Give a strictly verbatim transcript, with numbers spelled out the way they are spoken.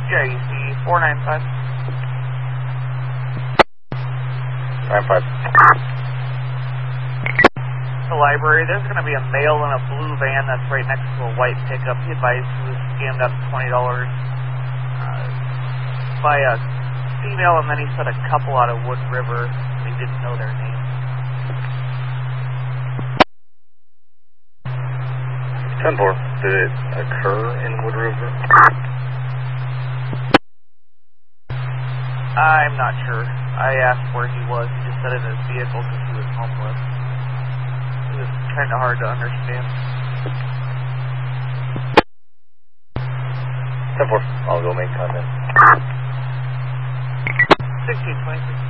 J C four nine five. nine five. The library, there's going to be a male in a blue van that's right next to a white pickup. He advised he was scammed out of twenty dollars uh, by a female, and then he said a couple out of Wood River. He didn't know their name. ten four, did it occur in Wood River? I'm not sure. I asked where he was. He just said in his vehicle because he was homeless. It was kind of hard to understand. ten four, I'll go make contact. sixteen twenty-six.